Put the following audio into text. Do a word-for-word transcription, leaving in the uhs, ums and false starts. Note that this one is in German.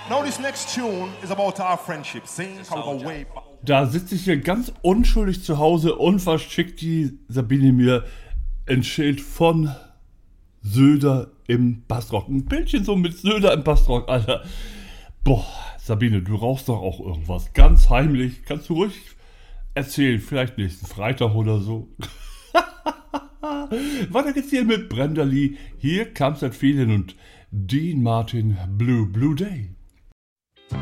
Now this next tune is about our friendship. Sing how we go way back. Da sitze ich hier ganz unschuldig zu Hause und was schickt die Sabine mir ein Schild von Söder im Bassrock. Ein Bildchen so mit Söder im Bassrock, Alter. Boah, Sabine, du rauchst doch auch irgendwas. Ganz heimlich. Kannst du ruhig erzählen. Vielleicht nächsten Freitag oder so. Weiter geht's hier mit Brenda Lee. Hier kam es Feeling und Dean Martin, Blue Blue Day.